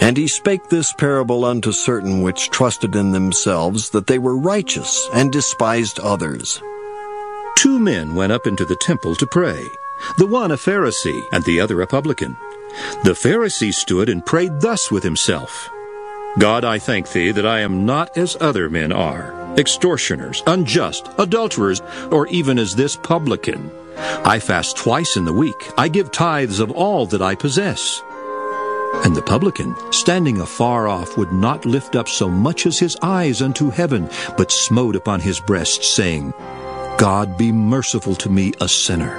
And he spake this parable unto certain which trusted in themselves that they were righteous, and despised others. 2 men went up into the temple to pray, the one a Pharisee, and the other a publican. The Pharisee stood and prayed thus with himself, God, I thank thee that I am not as other men are, extortioners, unjust, adulterers, or even as this publican. I fast twice in the week. I give tithes of all that I possess. And the publican, standing afar off, would not lift up so much as his eyes unto heaven, but smote upon his breast, saying, God, be merciful to me, a sinner.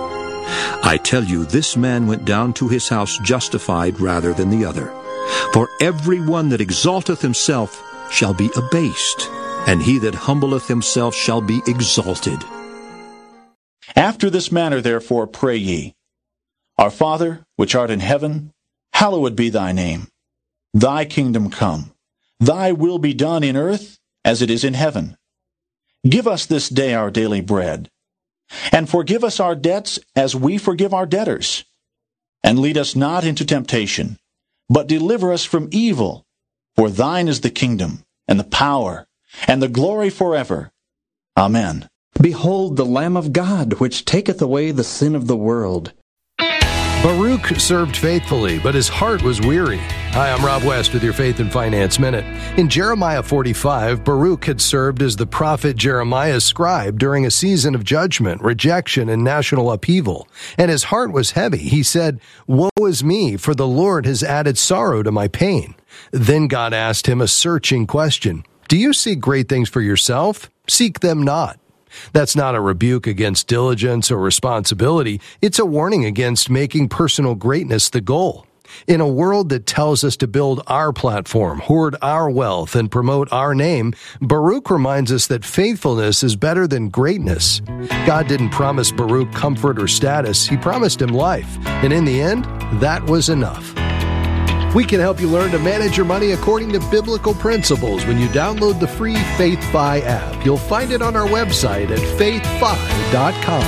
I tell you, this man went down to his house justified rather than the other. For every one that exalteth himself shall be abased, and he that humbleth himself shall be exalted. After this manner therefore pray ye, Our Father, which art in heaven, hallowed be thy name. Thy kingdom come. Thy will be done in earth as it is in heaven. Give us this day our daily bread. And forgive us our debts as we forgive our debtors. And lead us not into temptation, but deliver us from evil. For thine is the kingdom, and the power, and the glory forever. Amen. Behold the Lamb of God, which taketh away the sin of the world. Baruch served faithfully, but his heart was weary. Hi, I'm Rob West with your Faith and Finance Minute. In Jeremiah 45, Baruch had served as the prophet Jeremiah's scribe during a season of judgment, rejection, and national upheaval. And his heart was heavy. He said, Woe is me, for the Lord has added sorrow to my pain. Then God asked him a searching question. Do you seek great things for yourself? Seek them not. That's not a rebuke against diligence or responsibility. It's a warning against making personal greatness the goal. In a world that tells us to build our platform, hoard our wealth, and promote our name, Baruch reminds us that faithfulness is better than greatness. God didn't promise Baruch comfort or status. He promised him life. And in the end, that was enough. We can help you learn to manage your money according to biblical principles when you download the free FaithFi app. You'll find it on our website at faithfi.com.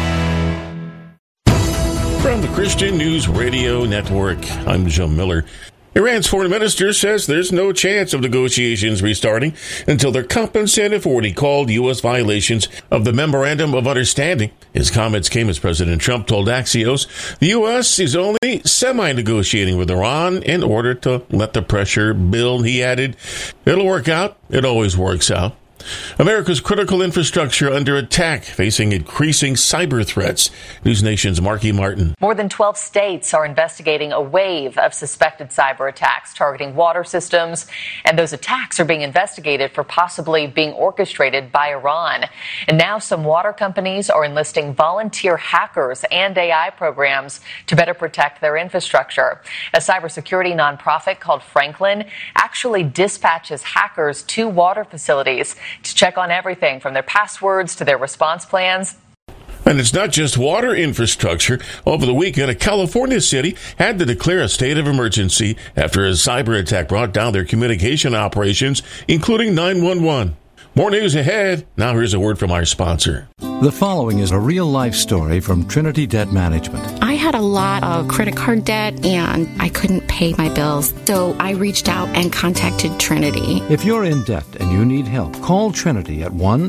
From the Christian News Radio Network, I'm Jim Miller. Iran's foreign minister says there's no chance of negotiations restarting until they're compensated for what he called U.S. violations of the Memorandum of Understanding. His comments came as President Trump told Axios the U.S. is only semi-negotiating with Iran in order to let the pressure build. He added, it'll work out. It always works out. America's critical infrastructure under attack, facing increasing cyber threats. News Nation's Marky Martin. More than 12 states are investigating a wave of suspected cyber attacks targeting water systems, and those attacks are being investigated for possibly being orchestrated by Iran. And now some water companies are enlisting volunteer hackers and AI programs to better protect their infrastructure. A cybersecurity nonprofit called Franklin actually dispatches hackers to water facilities to check on everything from their passwords to their response plans. And it's not just water infrastructure. Over the weekend, a California city had to declare a state of emergency after a cyber attack brought down their communication operations, including 911. More news ahead. Now here's a word from our sponsor. The following is a real-life story from Trinity Debt Management. I had a lot of credit card debt, and I couldn't pay my bills, so I reached out and contacted Trinity. If you're in debt and you need help, call Trinity at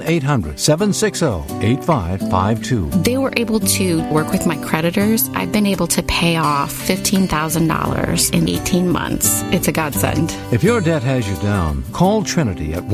1-800-760-8552. They were able to work with my creditors. I've been able to pay off $15,000 in 18 months. It's a godsend. If your debt has you down, call Trinity at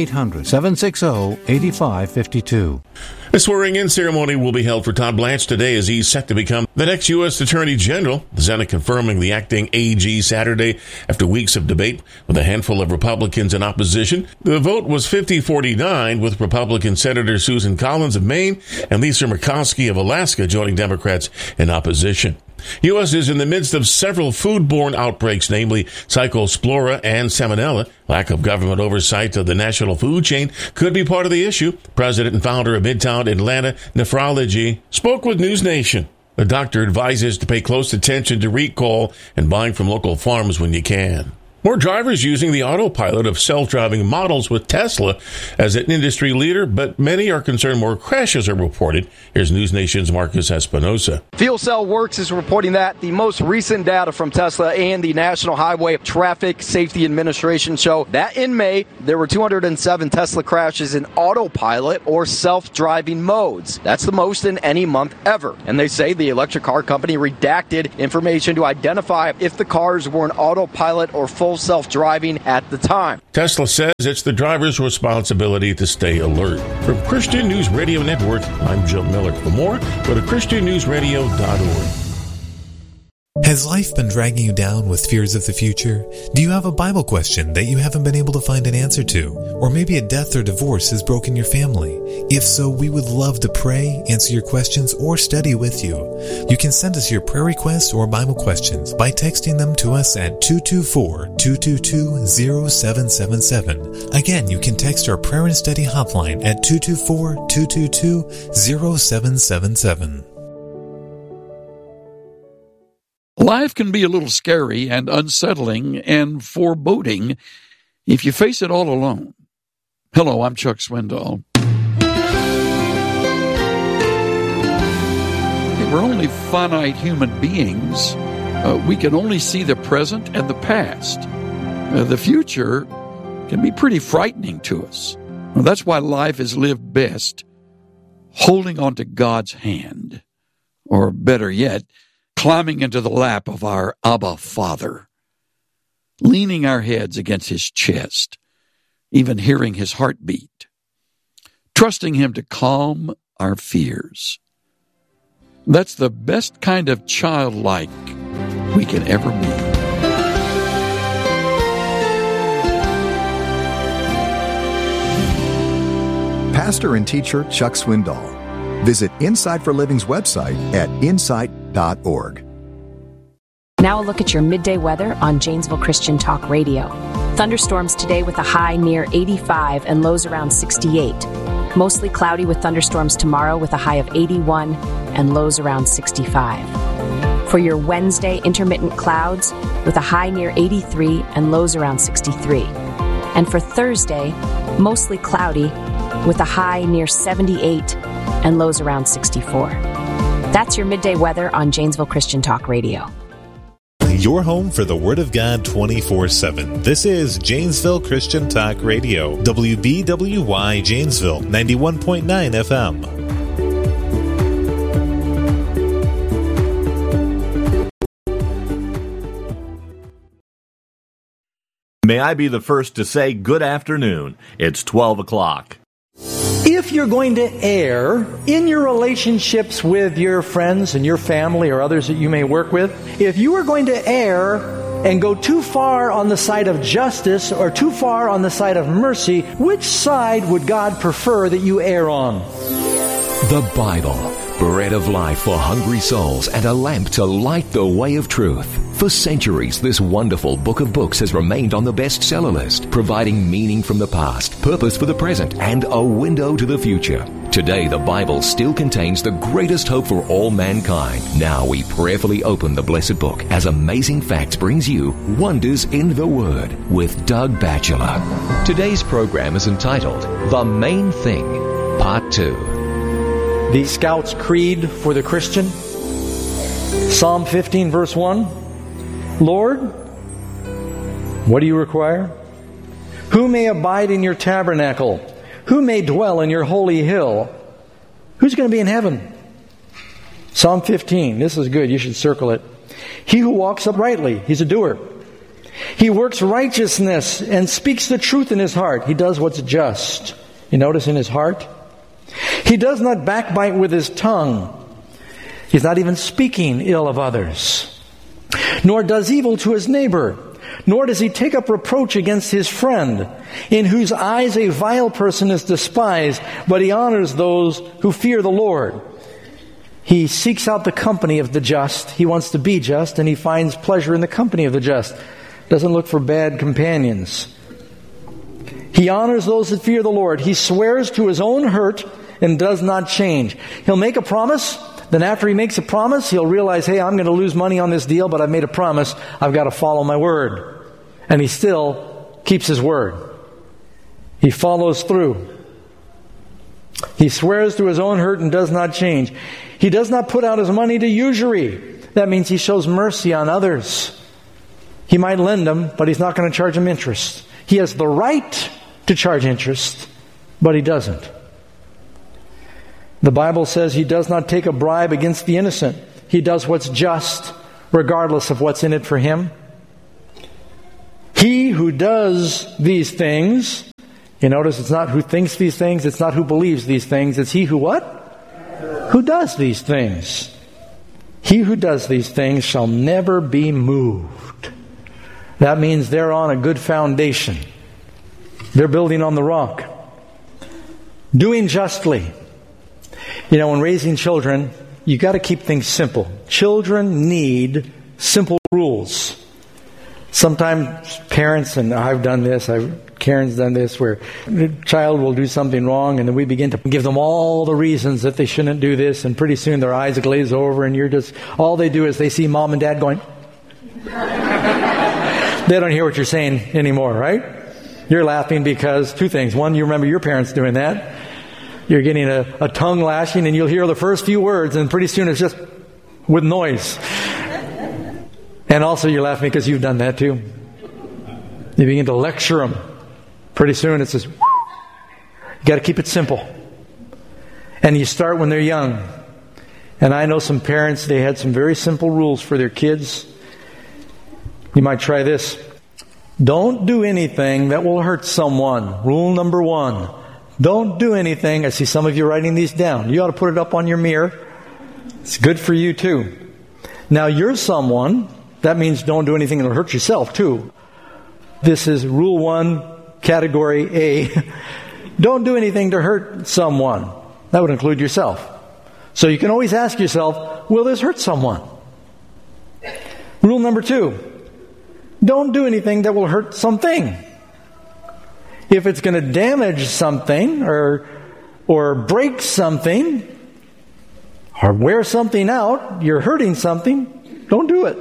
1-800-760-8552. A swearing-in ceremony will be held for Todd Blanche today as he's set to become the next U.S. Attorney General. The Senate confirming the acting AG Saturday after weeks of debate with a handful of Republicans in opposition. The vote was 50-49, with Republican Senator Susan Collins of Maine and Lisa Murkowski of Alaska joining Democrats in opposition. U.S. is in the midst of several foodborne outbreaks, namely Cyclospora and Salmonella. Lack of government oversight of the national food chain could be part of the issue. President and founder of Midtown Atlanta Nephrology spoke with News Nation. The doctor advises to pay close attention to recall and buying from local farms when you can. More drivers using the autopilot of self-driving models with Tesla as an industry leader, but many are concerned more crashes are reported. Here's News Nation's Marcus Espinosa. Fuel Cell Works is reporting that the most recent data from Tesla and the National Highway Traffic Safety Administration show that in May, there were 207 Tesla crashes in autopilot or self-driving modes. That's the most in any month ever. And they say the electric car company redacted information to identify if the cars were in autopilot or full self-driving at the time. Tesla says it's the driver's responsibility to stay alert. From Christian News Radio Network, I'm Joe Miller. For more, go to ChristianNewsRadio.org. Has life been dragging you down with fears of the future? Do you have a Bible question that you haven't been able to find an answer to? Or maybe a death or divorce has broken your family? If so, we would love to pray, answer your questions, or study with you. You can send us your prayer requests or Bible questions by texting them to us at 224-222-0777. Again, you can text our prayer and study hotline at 224-222-0777. Life can be a little scary and unsettling and foreboding if you face it all alone. Hello, I'm Chuck Swindoll. We're only finite human beings. We can only see the present and the past. The future can be pretty frightening to us. Well, that's why life is lived best holding on to God's hand, or better yet, climbing into the lap of our Abba Father, leaning our heads against his chest, even hearing his heartbeat, trusting him to calm our fears. That's the best kind of childlike we can ever be. Pastor and teacher Chuck Swindoll. Visit Insight for Living's website at insight.org. Now a look at your midday weather on Janesville Christian Talk Radio. Thunderstorms today with a high near 85 and lows around 68. Mostly cloudy with thunderstorms tomorrow with a high of 81 and lows around 65. For your Wednesday, intermittent clouds with a high near 83 and lows around 63. And for Thursday, mostly cloudy with a high near 78 and lows around 64. That's your midday weather on Janesville Christian Talk Radio. Your home for the Word of God 24/7. This is Janesville Christian Talk Radio. WBWY Janesville, 91.9 FM. May I be the first to say good afternoon. It's 12 o'clock. If you're going to err in your relationships with your friends and your family or others that you may work with, if you are going to err and go too far on the side of justice or too far on the side of mercy, which side would God prefer that you err on? The Bible, bread of life for hungry souls and a lamp to light the way of truth. For centuries, this wonderful book of books has remained on the bestseller list, providing meaning from the past, purpose for the present, and a window to the future. Today, the Bible still contains the greatest hope for all mankind. Now we prayerfully open the blessed book as Amazing Facts brings you Wonders in the Word with Doug Batchelor. Today's program is entitled The Main Thing, Part 2. The Scout's Creed for the Christian. Psalm 15, verse 1. Lord, what do you require? Who may abide in your tabernacle? Who may dwell in your holy hill? Who's going to be in heaven? Psalm 15. This is good. You should circle it. He who walks uprightly. He's a doer. He works righteousness and speaks the truth in his heart. He does what's just. You notice in his heart? He does not backbite with his tongue. He's not even speaking ill of others. Nor does evil to his neighbor. Nor does he take up reproach against his friend, in whose eyes a vile person is despised, but he honors those who fear the Lord. He seeks out the company of the just. He wants to be just, and he finds pleasure in the company of the just. Doesn't look for bad companions. He honors those that fear the Lord. He swears to his own hurt and does not change. He'll make a promise. Then after he makes a promise, he'll realize, hey, I'm going to lose money on this deal, but I've made a promise. I've got to follow my word. And he still keeps his word. He follows through. He swears to his own hurt and does not change. He does not put out his money to usury. That means he shows mercy on others. He might lend them, but he's not going to charge them interest. He has the right to charge interest, but he doesn't. The Bible says he does not take a bribe against the innocent. He does what's just, regardless of what's in it for him. He who does these things, you notice it's not who thinks these things, it's not who believes these things, it's he who what? Who does these things. He who does these things shall never be moved. That means they're on a good foundation. They're building on the rock. Doing justly. You know, when raising children, you got to keep things simple. Children need simple rules. Sometimes parents, and I've done this, Karen's done this, where the child will do something wrong and then we begin to give them all the reasons that they shouldn't do this, and pretty soon their eyes glaze over and you're just, all they do is they see mom and dad going, they don't hear what you're saying anymore, right? You're laughing because two things. One, you remember your parents doing that. You're getting a tongue lashing and you'll hear the first few words and pretty soon it's just with noise. And also you're laughing because you've done that too. You begin to lecture them. Pretty soon it's just, you got to keep it simple. And you start when they're young. And I know some parents, they had some very simple rules for their kids. You might try this. Don't do anything that will hurt someone. Rule number 1. Don't do anything. I see some of you writing these down. You ought to put it up on your mirror. It's good for you too. Now you're someone. That means don't do anything that will hurt yourself too. This is rule 1, category A. Don't do anything to hurt someone. That would include yourself. So you can always ask yourself, will this hurt someone? Rule number 2. Don't do anything that will hurt something. If it's going to damage something or break something or wear something out, you're hurting something, don't do it.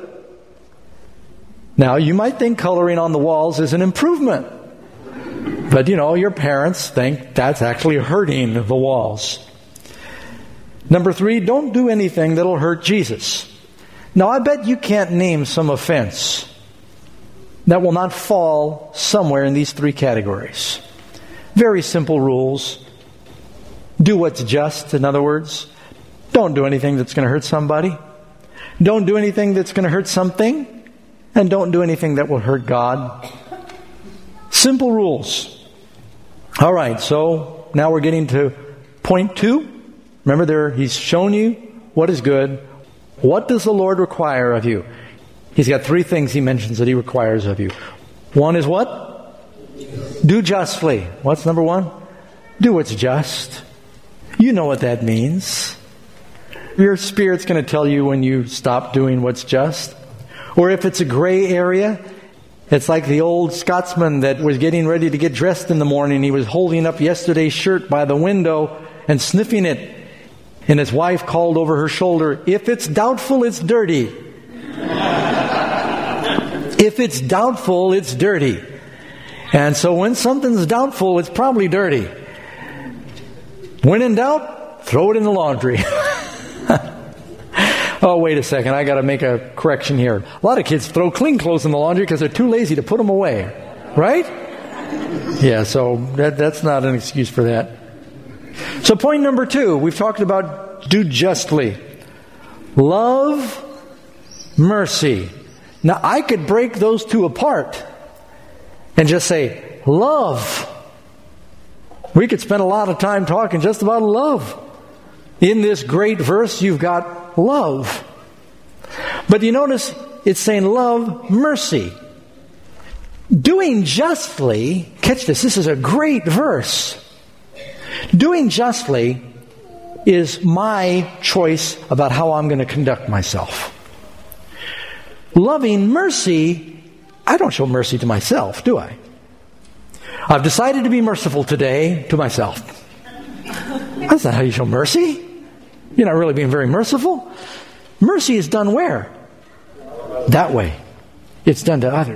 Now, you might think coloring on the walls is an improvement. But, your parents think that's actually hurting the walls. Number 3, don't do anything that'll hurt Jesus. Now, I bet you can't name some offense that will not fall somewhere in these 3 categories. Very simple rules. Do what's just, in other words. Don't do anything that's going to hurt somebody. Don't do anything that's going to hurt something. And don't do anything that will hurt God. Simple rules. All right, so now we're getting to point 2. Remember he's shown you what is good. What does the Lord require of you? He's got 3 things he mentions that he requires of you. 1 is what? Do justly. What's number 1? Do what's just. You know what that means. Your spirit's going to tell you when you stop doing what's just. Or if it's a gray area, it's like the old Scotsman that was getting ready to get dressed in the morning. He was holding up yesterday's shirt by the window and sniffing it. And his wife called over her shoulder, "If it's doubtful, it's dirty." If it's doubtful, it's dirty. And so when something's doubtful, it's probably dirty. When in doubt, throw it in the laundry. Oh, wait a second. I got to make a correction here. A lot of kids throw clean clothes in the laundry because they're too lazy to put them away. Right? Yeah, so that's not an excuse for that. So point number 2, we've talked about do justly. Love mercy. Now, I could break those 2 apart and just say, love. We could spend a lot of time talking just about love. In this great verse, you've got love. But you notice it's saying love mercy. Doing justly, catch this is a great verse. Doing justly is my choice about how I'm going to conduct myself. Loving mercy, I don't show mercy to myself, do I? I've decided to be merciful today to myself. That's not how you show mercy. You're not really being very merciful. Mercy is done where? That way. It's done to others.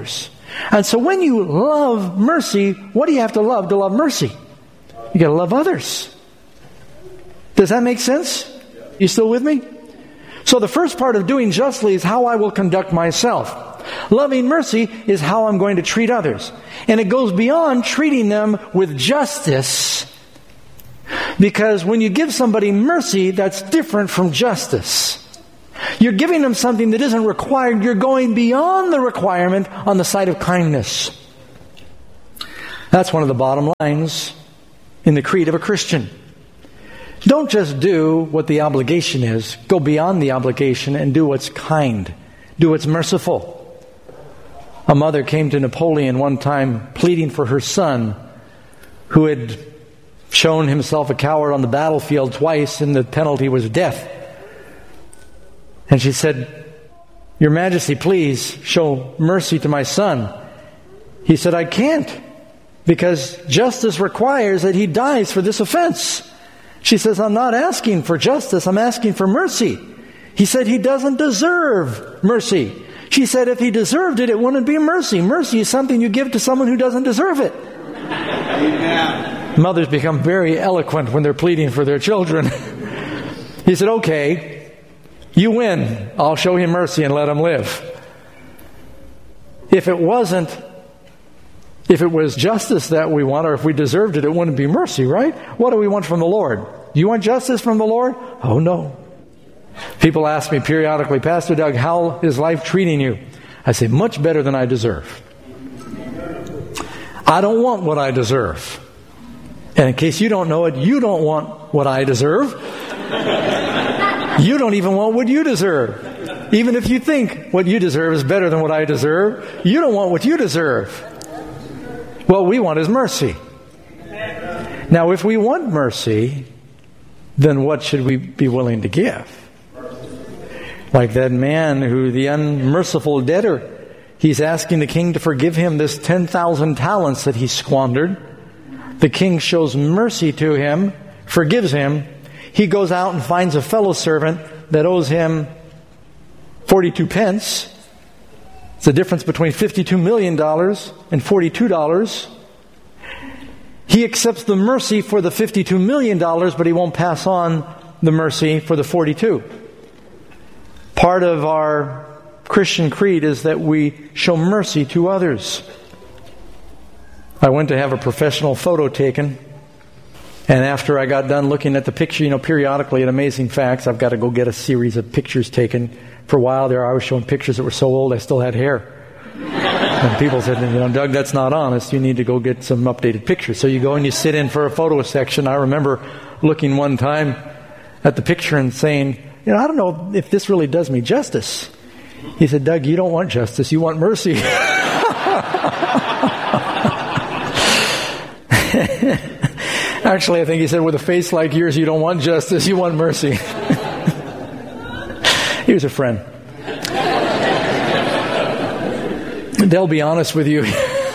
And so when you love mercy, what do you have to love mercy? You got to love others. Does that make sense? You still with me? So the first part of doing justly is how I will conduct myself. Loving mercy is how I'm going to treat others. And it goes beyond treating them with justice, because when you give somebody mercy, that's different from justice. You're giving them something that isn't required. You're going beyond the requirement on the side of kindness. That's one of the bottom lines in the creed of a Christian. Don't just do what the obligation is. Go beyond the obligation and do what's kind. Do what's merciful. A mother came to Napoleon one time pleading for her son, who had shown himself a coward on the battlefield twice, and the penalty was death. And she said, "Your Majesty, please show mercy to my son." He said, "I can't, because justice requires that he dies for this offense." She says, "I'm not asking for justice, I'm asking for mercy." He said, "He doesn't deserve mercy." She said, "If he deserved it, it wouldn't be mercy. Mercy is something you give to someone who doesn't deserve it." Amen. Mothers become very eloquent when they're pleading for their children. He said, "Okay, you win. I'll show him mercy and let him live." If it was justice that we want, or if we deserved it, it wouldn't be mercy, right? What do we want from the Lord? Do you want justice from the Lord? Oh, no. People ask me periodically, "Pastor Doug, how is life treating you?" I say, "Much better than I deserve." I don't want what I deserve. And in case you don't know it, you don't want what I deserve. You don't even want what you deserve. Even if you think what you deserve is better than what I deserve, you don't want what you deserve. What we want is mercy. Now, if we want mercy, then what should we be willing to give? Like that man the unmerciful debtor, he's asking the king to forgive him this 10,000 talents that he squandered. The king shows mercy to him, forgives him. He goes out and finds a fellow servant that owes him 42 pence. It's the difference between $52 million and $42. He accepts the mercy for the $52 million, but he won't pass on the mercy for the 42. Part of our Christian creed is that we show mercy to others. I went to have a professional photo taken, and after I got done looking at the picture, periodically at Amazing Facts, I've got to go get a series of pictures taken. For a while there, I was showing pictures that were so old I still had hair. And people said, "Doug, that's not honest. You need to go get some updated pictures." So you go and you sit in for a photo section. I remember looking one time at the picture and saying, "I don't know if this really does me justice." He said, "Doug, you don't want justice. You want mercy." Actually, I think he said, "With a face like yours, you don't want justice. You want mercy." He was a friend. They'll be honest with you.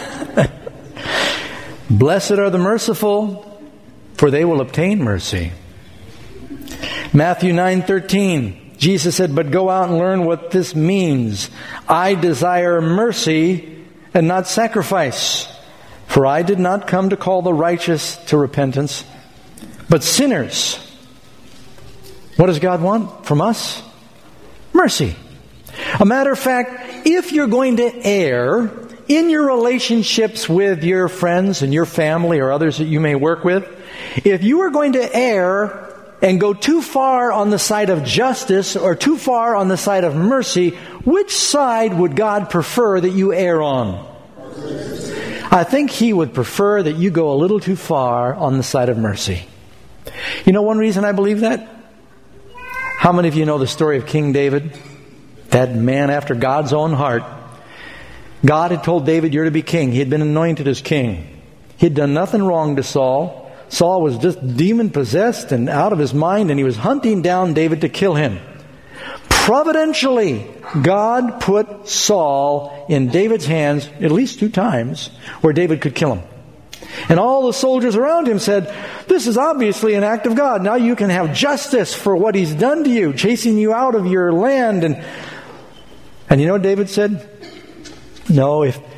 Blessed are the merciful, for they will obtain mercy. Matthew 9:13, Jesus said, "But go out and learn what this means. I desire mercy and not sacrifice. For I did not come to call the righteous to repentance, but sinners." What does God want from us? Mercy. A matter of fact, if you're going to err in your relationships with your friends and your family or others that you may work with, if you are going to err and go too far on the side of justice or too far on the side of mercy, which side would God prefer that you err on? I think He would prefer that you go a little too far on the side of mercy. One reason I believe that? How many of you know the story of King David? That man after God's own heart. God had told David, "You're to be king." He had been anointed as king. He had done nothing wrong to Saul. Saul was just demon-possessed and out of his mind, and he was hunting down David to kill him. Providentially, God put Saul in David's hands at least 2 times where David could kill him. And all the soldiers around him said, "This is obviously an act of God. Now you can have justice for what he's done to you, chasing you out of your land." And you know what David said? "No,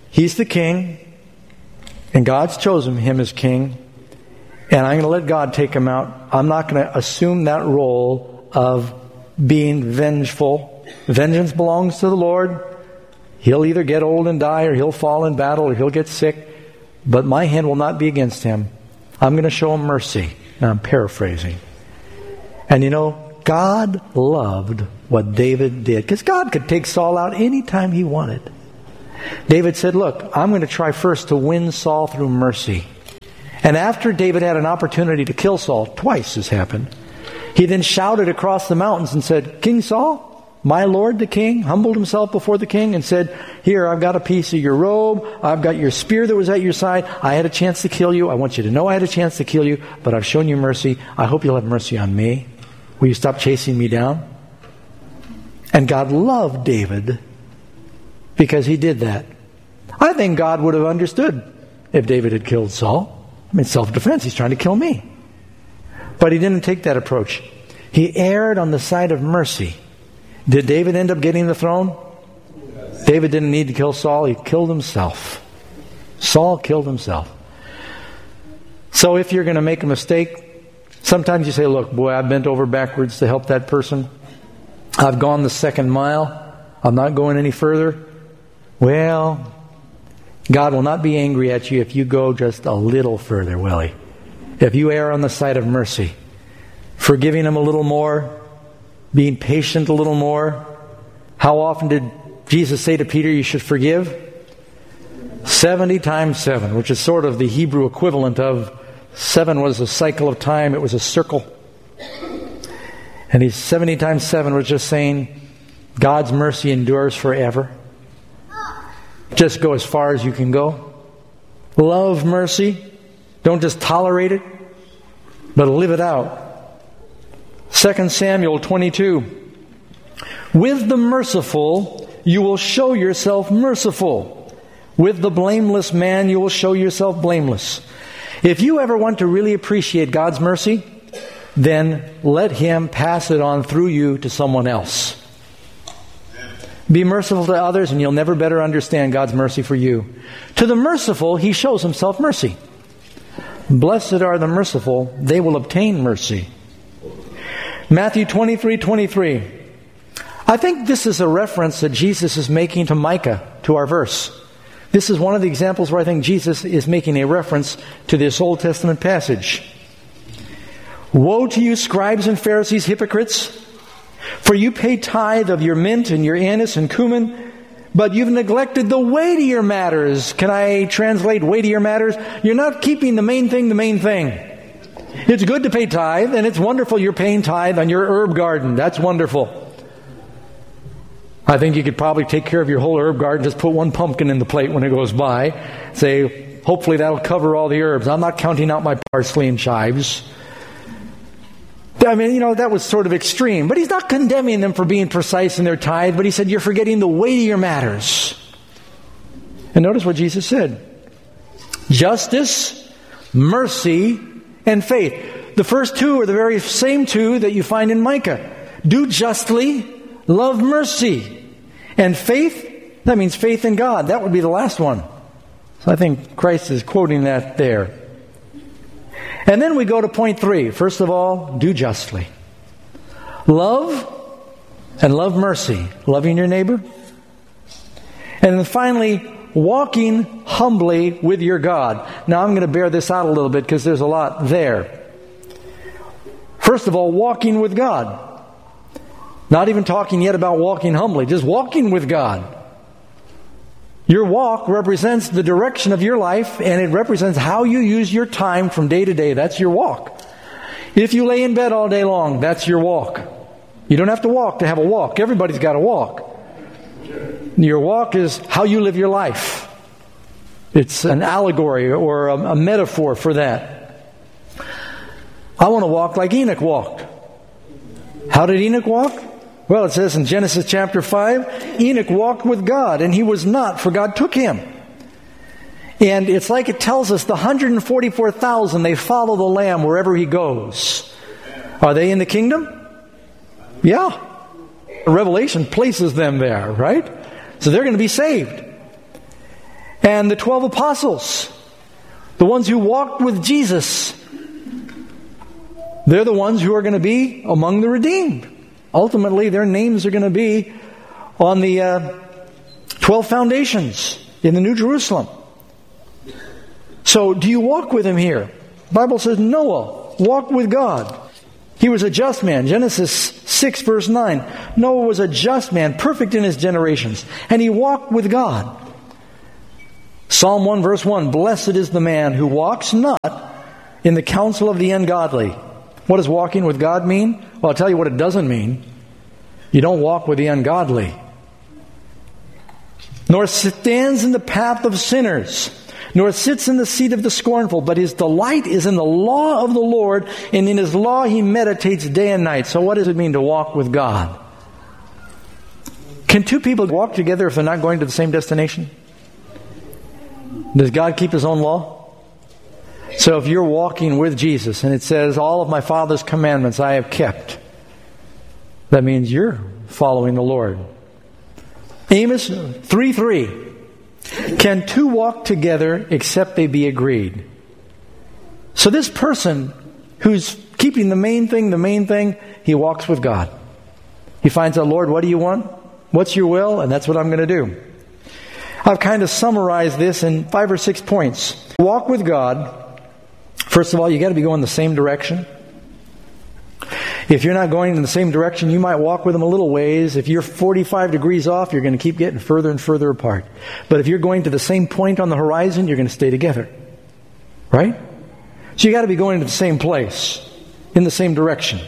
he's the king, and God's chosen him as king, and I'm going to let God take him out. I'm not going to assume that role of being vengeful. Vengeance belongs to the Lord. He'll either get old and die, or he'll fall in battle, or he'll get sick. But my hand will not be against him. I'm going to show him mercy. Now I'm paraphrasing. And you know, God loved what David did, because God could take Saul out anytime he wanted. David said, look, I'm going to try first to win Saul through mercy. And after David had an opportunity to kill Saul, twice this happened, he then shouted across the mountains and said, King Saul, my lord the king, humbled himself before the king and said, here, I've got a piece of your robe, I've got your spear that was at your side, I had a chance to kill you, I want you to know I had a chance to kill you, but I've shown you mercy, I hope you'll have mercy on me. Will you stop chasing me down? And God loved David because he did that. I think God would have understood if David had killed Saul. I mean, self-defense, he's trying to kill me. But he didn't take that approach. He erred on the side of mercy. Did David end up getting the throne? David didn't need to kill Saul, he killed himself. Saul killed himself. So if you're going to make a mistake, sometimes you say, look, boy, I bent over backwards to help that person. I've gone the second mile. I'm not going any further. Well, God will not be angry at you if you go just a little further, will he? If you err on the side of mercy, forgiving him a little more, being patient a little more. How often did Jesus say to Peter, you should forgive? 70 times 7, which is sort of the Hebrew equivalent of 7 was a cycle of time, it was a circle. And he's 70 times 7 was just saying, God's mercy endures forever. Just go as far as you can go. Love mercy. Don't just tolerate it, but live it out. 2 Samuel 22. With the merciful, you will show yourself merciful. With the blameless man, you will show yourself blameless. If you ever want to really appreciate God's mercy, then let him pass it on through you to someone else. Be merciful to others and you'll never better understand God's mercy for you. To the merciful, he shows himself mercy. Blessed are the merciful, they will obtain mercy. Matthew 23:23. I think this is a reference that Jesus is making to Micah, to our verse. This is one of the examples where I think Jesus is making a reference to this Old Testament passage. Woe to you, scribes and Pharisees, hypocrites! For you pay tithe of your mint and your anise and cumin, but you've neglected the weightier matters. Can I translate weightier matters? You're not keeping the main thing the main thing. It's good to pay tithe, and it's wonderful you're paying tithe on your herb garden. That's wonderful. I think you could probably take care of your whole herb garden. Just put one pumpkin in the plate when it goes by. Say, hopefully that'll cover all the herbs. I'm not counting out my parsley and chives. I mean, that was sort of extreme. But he's not condemning them for being precise in their tithe, but he said, you're forgetting the weightier matters. And notice what Jesus said. Justice, mercy, and faith. The first two are the very same two that you find in Micah. Do justly, love mercy. And faith, that means faith in God. That would be the last one. So I think Christ is quoting that there. And then we go to point 3. First of all, do justly. Love and love mercy. Loving your neighbor. And then finally, walking humbly with your God. Now I'm going to bear this out a little bit because there's a lot there. First of all, walking with God. Not even talking yet about walking humbly. Just walking with God. Your walk represents the direction of your life, and it represents how you use your time from day to day. That's your walk. If you lay in bed all day long, that's your walk. You don't have to walk to have a walk. Everybody's got to walk. Your walk is how you live your life. It's an allegory or a metaphor for that. I want to walk like Enoch walked. How did Enoch walk? Well, it says in Genesis chapter 5, Enoch walked with God, and he was not, for God took him. And it's like it tells us the 144,000, they follow the Lamb wherever he goes. Are they in the kingdom? Yeah. Revelation places them there, right? So they're going to be saved. And the 12 apostles, the ones who walked with Jesus, they're the ones who are going to be among the redeemed. Ultimately, their names are going to be on the 12 foundations in the New Jerusalem. So, do you walk with him here? The Bible says Noah walked with God. He was a just man. Genesis 6 verse 9. Noah was a just man, perfect in his generations. And he walked with God. Psalm 1 verse 1. Blessed is the man who walks not in the counsel of the ungodly. What does walking with God mean? Well, I'll tell you what it doesn't mean. You don't walk with the ungodly. Nor stands in the path of sinners, nor sits in the seat of the scornful, but his delight is in the law of the Lord, and in his law he meditates day and night. So what does it mean to walk with God? Can two people walk together if they're not going to the same destination? Does God keep his own law? So if you're walking with Jesus and it says, all of my Father's commandments I have kept, that means you're following the Lord. Amos 3:3. Can two walk together except they be agreed? So this person who's keeping the main thing, he walks with God. He finds out, Lord, what do you want? What's your will? And that's what I'm going to do. I've kind of summarized this in 5 or 6 points. Walk with God. First of all, you got to be going the same direction. If you're not going in the same direction, you might walk with them a little ways. If you're 45 degrees off, you're going to keep getting further and further apart. But if you're going to the same point on the horizon, you're going to stay together. Right? So you got to be going to the same place, in the same direction.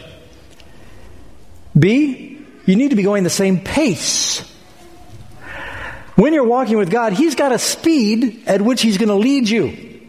B, you need to be going the same pace. When you're walking with God, He's got a speed at which He's going to lead you.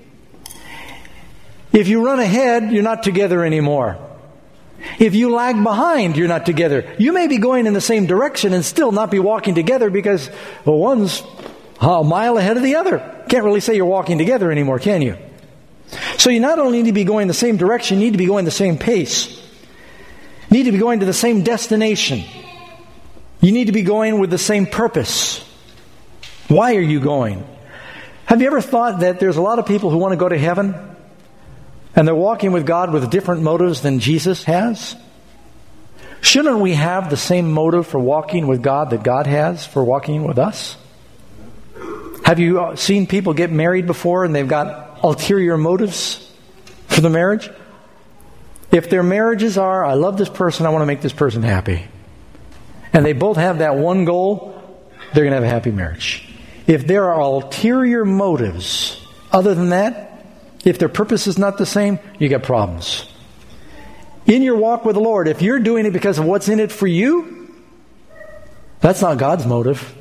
If you run ahead, you're not together anymore. If you lag behind, you're not together. You may be going in the same direction and still not be walking together because, well, one's a mile ahead of the other. Can't really say you're walking together anymore, can you? So you not only need to be going the same direction, you need to be going the same pace. You need to be going to the same destination. You need to be going with the same purpose. Why are you going? Have you ever thought that there's a lot of people who want to go to heaven? And they're walking with God with different motives than Jesus has? Shouldn't we have the same motive for walking with God that God has for walking with us? Have you seen people get married before and they've got ulterior motives for the marriage? If their marriages are, I love this person, I want to make this person happy, and they both have that one goal, they're going to have a happy marriage. If there are ulterior motives other than that, if their purpose is not the same, you get problems. In your walk with the Lord, if you're doing it because of what's in it for you, that's not God's motive.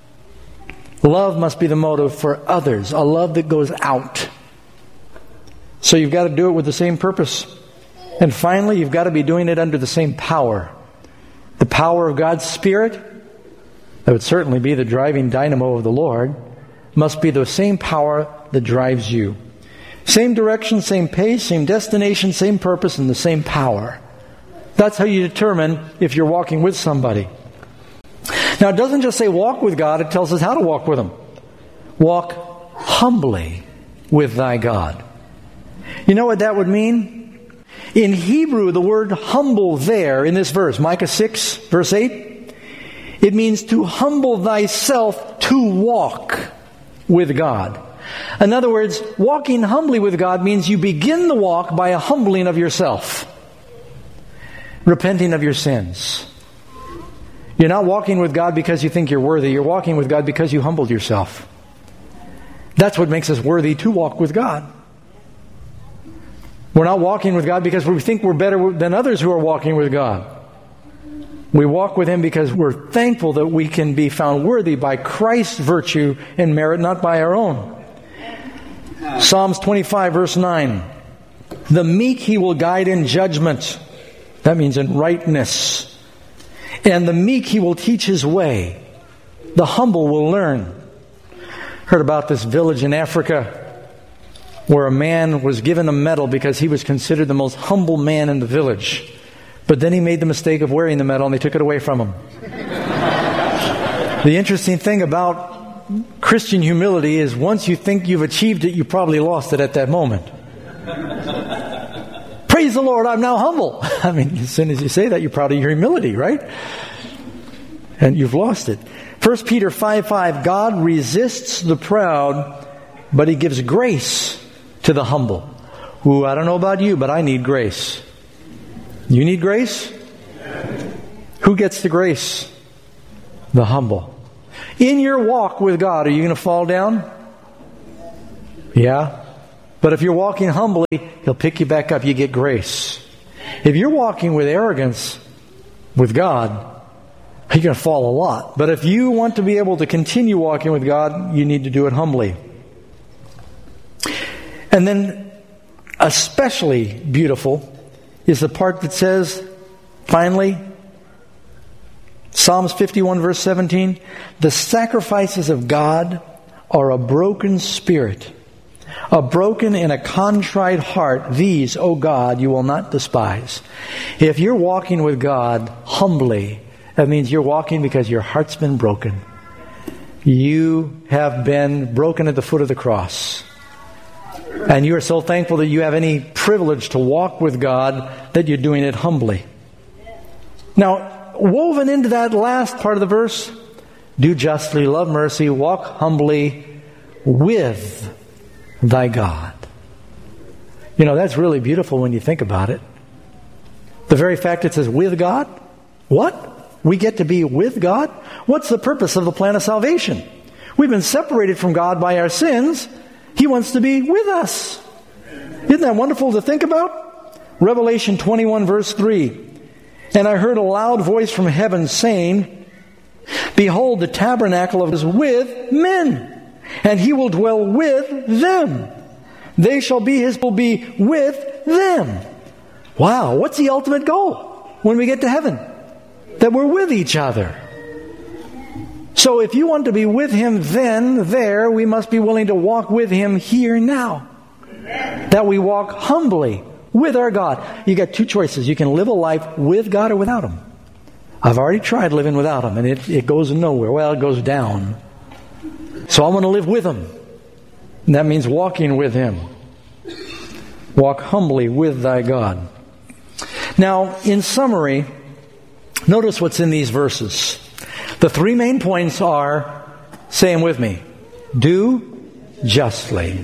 Love must be the motive for others, a love that goes out. So you've got to do it with the same purpose. And finally, you've got to be doing it under the same power. The power of God's Spirit, that would certainly be the driving dynamo of the Lord, must be the same power that drives you. Same direction, same pace, same destination, same purpose, and the same power. That's how you determine if you're walking with somebody. Now, it doesn't just say walk with God, it tells us how to walk with Him. Walk humbly with thy God. You know what that would mean? In Hebrew, the word humble there in this verse, Micah 6, verse 8, it means to humble thyself to walk with God. In other words, walking humbly with God means you begin the walk by a humbling of yourself, repenting of your sins. You're not walking with God because you think you're worthy. You're walking with God because you humbled yourself. That's what makes us worthy to walk with God. We're not walking with God because we think we're better than others who are walking with God. We walk with Him because we're thankful that we can be found worthy by Christ's virtue and merit, not by our own. Psalms 25, verse 9. The meek He will guide in judgment. That means in rightness. And the meek He will teach His way. The humble will learn. Heard about this village in Africa where a man was given a medal because he was considered the most humble man in the village. But then he made the mistake of wearing the medal and they took it away from him. The interesting thing about Christian humility is once you think you've achieved it, you probably lost it at that moment. Praise the Lord, I'm now humble. I mean, as soon as you say that, you're proud of your humility, right? And you've lost it. 1 Peter 5:5, God resists the proud, but He gives grace to the humble. Ooh, I don't know about you, but I need grace. You need grace? Who gets the grace? The humble. In your walk with God, are you going to fall down? Yeah. But if you're walking humbly, He'll pick you back up. You get grace. If you're walking with arrogance with God, you're going to fall a lot. But if you want to be able to continue walking with God, you need to do it humbly. And then, especially beautiful is the part that says, finally, Psalms 51 verse 17, the sacrifices of God are a broken spirit, a broken and a contrite heart. These, O God, you will not despise. If you're walking with God humbly, that means you're walking because your heart's been broken. You have been broken at the foot of the cross. And you are so thankful that you have any privilege to walk with God that you're doing it humbly. Now, woven into that last part of the verse, do justly, love mercy, walk humbly with thy God. You know, that's really beautiful when you think about it. The very fact it says with God, what? We get to be with God? What's the purpose of the plan of salvation? We've been separated from God by our sins. He wants to be with us. Isn't that wonderful to think about? Revelation 21 verse 3. And I heard a loud voice from heaven saying, behold, the tabernacle is with men, and He will dwell with them. They shall be His, will be with them. Wow, what's the ultimate goal when we get to heaven? That we're with each other. So if you want to be with Him then, there, we must be willing to walk with Him here now. That we walk humbly with our God. You got two choices. You can live a life with God or without Him. I've already tried living without Him, and it goes nowhere. Well, it goes down. So I want to live with Him. And that means walking with Him. Walk humbly with thy God. Now, in summary, notice what's in these verses. The three main points are, say them with me, do justly,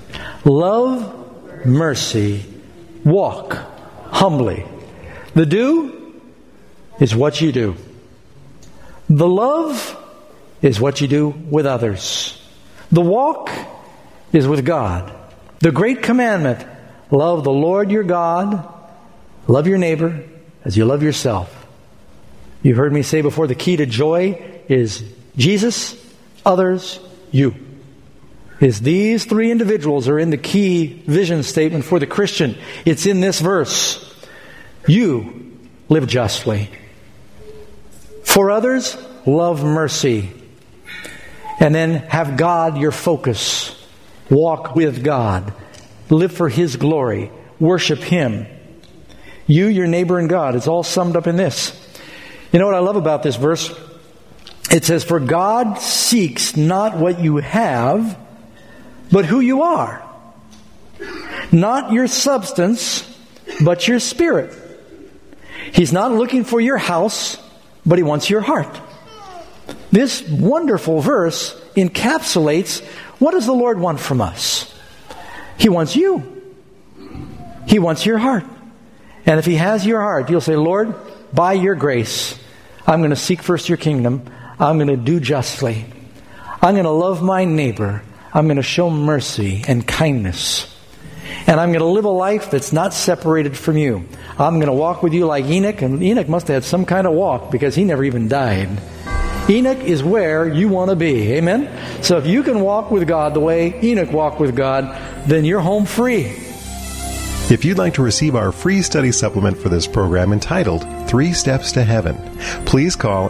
love mercy, walk humbly. The do is what you do. The love is what you do with others. The walk is with God. The great commandment, love the Lord your God, love your neighbor as you love yourself. You've heard me say before, the key to joy is Jesus, others, you. Is these three individuals are in the key vision statement for the Christian. It's in this verse. You live justly. For others, love mercy. And then have God your focus. Walk with God. Live for His glory. Worship Him. You, your neighbor, and God. It's all summed up in this. You know what I love about this verse? It says, for God seeks not what you have, but who you are. Not your substance, but your spirit. He's not looking for your house, but He wants your heart. This wonderful verse encapsulates what does the Lord want from us? He wants you. He wants your heart. And if He has your heart, you'll say, Lord, by your grace, I'm going to seek first your kingdom. I'm going to do justly. I'm going to love my neighbor. I'm going to show mercy and kindness. And I'm going to live a life that's not separated from you. I'm going to walk with you like Enoch. And Enoch must have had some kind of walk because he never even died. Enoch is where you want to be. Amen? So if you can walk with God the way Enoch walked with God, then you're home free. If you'd like to receive our free study supplement for this program entitled 3 Steps to Heaven, please call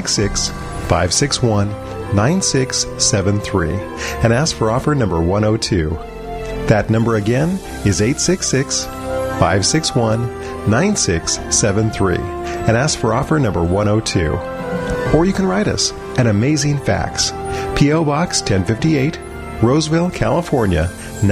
866-561-9673 and ask for offer number 102. That number again is 866-561-9673 and ask for offer number 102. Or you can write us An Amazing Facts. P.O. Box 1058, Roseville, California,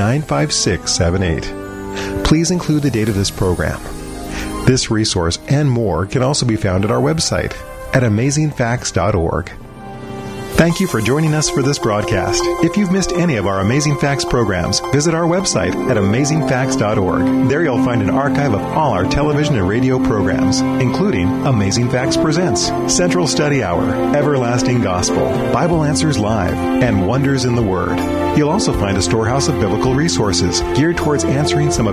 95678. Please include the date of this program. This resource and more can also be found at our website at amazingfacts.org. Thank you for joining us for this broadcast. If you've missed any of our Amazing Facts programs, visit our website at amazingfacts.org. There you'll find an archive of all our television and radio programs, including Amazing Facts Presents, Central Study Hour, Everlasting Gospel, Bible Answers Live, and Wonders in the Word. You'll also find a storehouse of biblical resources geared towards answering some of